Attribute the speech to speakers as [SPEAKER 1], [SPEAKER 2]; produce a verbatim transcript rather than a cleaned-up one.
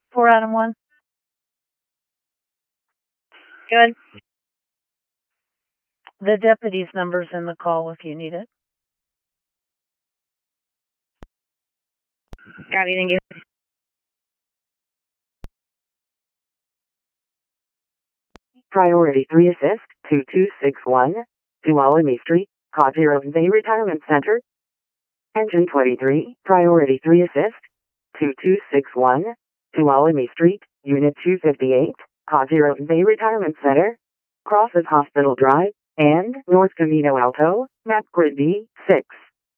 [SPEAKER 1] Four Adam one. Good. The deputy's number's in the call if you need it.
[SPEAKER 2] Copy, thank you.
[SPEAKER 3] Priority three Assist, two two six one, Tuolumne Street, Cotiro Bay Retirement Center. Engine twenty-three, Priority three Assist, two two six one, Tuolumne Street, Unit two fifty-eight, Cotiro Bay Retirement Center. Crosses Hospital Drive, and North Camino Alto, map grid B, six.